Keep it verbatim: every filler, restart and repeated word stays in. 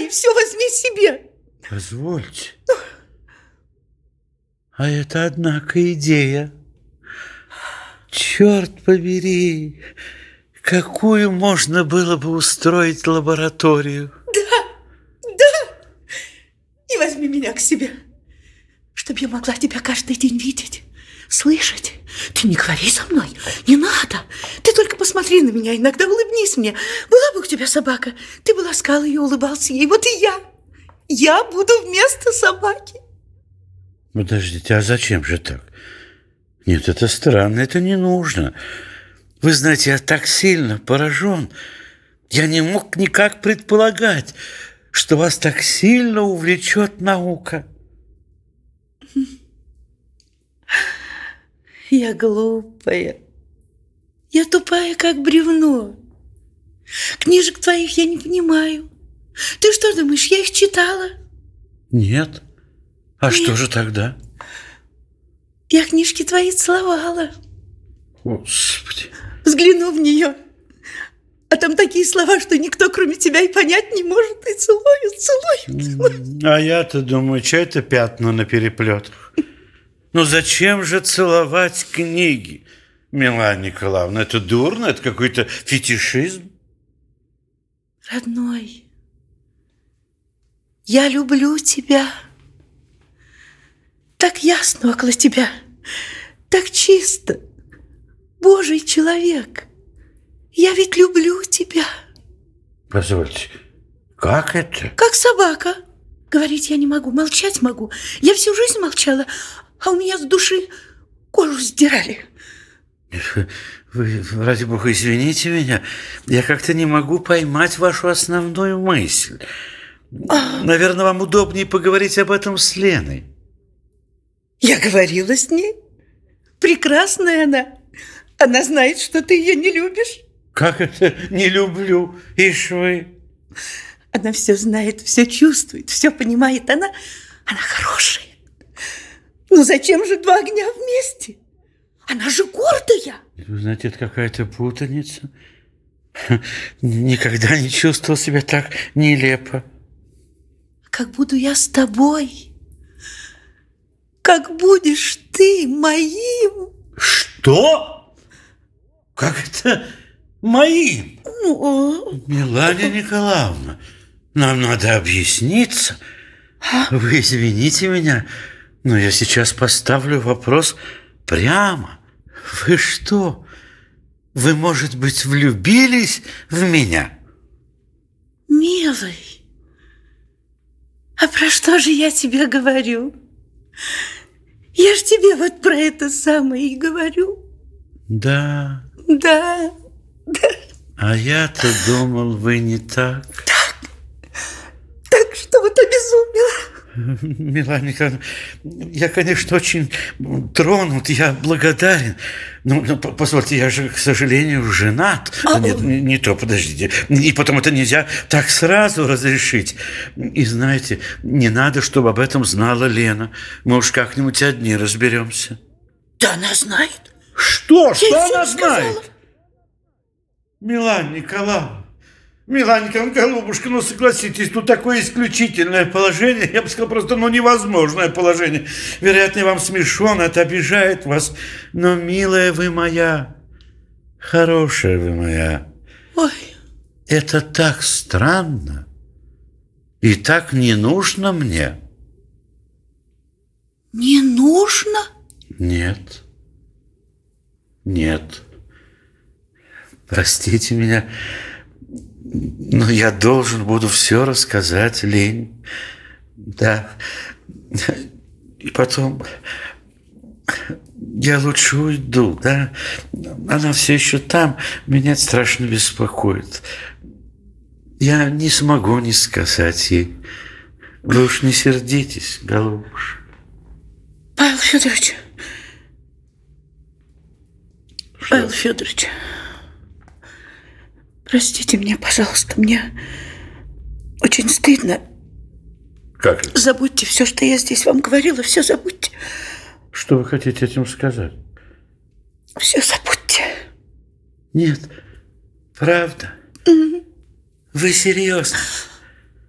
все возьми себе. Позвольте. А это, однако, идея. Черт побери, какую можно было бы устроить лабораторию. Да, да. И возьми меня к себе, чтобы я могла тебя каждый день видеть, слышать. Ты не говори со мной, не надо. Ты только посмотри на меня, иногда улыбнись мне. Была бы у тебя собака, ты бы ласкал ее, улыбался ей. Вот и я. Я буду вместо собаки. Подождите, а зачем же так? Нет, это странно, это не нужно. Вы знаете, я так сильно поражен. Я не мог никак предполагать, что вас так сильно увлечет наука. Я глупая. Я тупая, как бревно. Книжек твоих я не понимаю. Ты что думаешь, я их читала? Нет. А Нет. Что же тогда? Я книжки твои целовала. Господи. Взгляну в нее. А там такие слова, что никто, кроме тебя, и понять не может. И целую, целую, целую. А я-то думаю, что это пятна на переплетах? Ну зачем же целовать книги, Милана Николаевна? Это дурно, это какой-то фетишизм. Родной, я люблю тебя. Так ясно около тебя, так чисто. Божий человек, я ведь люблю тебя. Позвольте, как это? Как собака. Говорить я не могу, молчать могу. Я всю жизнь молчала, а у меня с души кожу сдирали. Вы, ради бога, извините меня, я как-то не могу поймать вашу основную мысль. А... Наверное, вам удобнее поговорить об этом с Леной. Я говорила с ней. Прекрасная она. Она знает, что ты ее не любишь. Как это не люблю? Ишь вы. Она все знает, все чувствует, все понимает. Она, она хорошая. Ну зачем же два огня вместе? Она же гордая. Вы знаете, это какая-то путаница. Никогда не чувствовал себя так нелепо. Как буду я с тобой, как будешь ты моим. Что? Как это моим? Ну, Милана Николаевна, нам надо объясниться. а? Вы извините меня, но я сейчас поставлю вопрос прямо. Вы что? Вы, может быть, влюбились в меня? Милый, а про что же я тебе говорю? Я ж тебе вот про это самое и говорю. Да. Да, да. А я-то думал, вы не так. Так, так что вот обезумела. Милана Николаевна, я, конечно, очень тронут, я благодарен. Но, но позвольте, я же, к сожалению, женат. А, Нет, не, не то, подождите. И потом это нельзя так сразу разрешить. И знаете, не надо, чтобы об этом знала Лена. Мы уж как-нибудь одни разберемся. Да она знает. Что? Что Я она всё знает? сказала. Милана Николаевна, Милана Николаевна, голубушка, ну согласитесь, тут такое исключительное положение, я бы сказал, просто ну невозможное положение. Вероятно, вам смешно, это обижает вас, но, милая вы моя, хорошая вы моя, Ой. Это так странно и так не нужно мне. Не нужно? Нет. Нет. Простите меня, но я должен буду все рассказать Лене. Да. И потом я лучше уйду, да. Она все еще там, меня страшно беспокоит. Я не смогу не сказать ей. Вы уж не сердитесь, голубушка. Павел Федорович. Что? Павел Федорович. Простите меня, пожалуйста, мне очень стыдно. Как это? Забудьте все, что я здесь вам говорила, все забудьте. Что вы хотите этим сказать? Все забудьте. Нет, правда? Mm-hmm. Вы серьезно?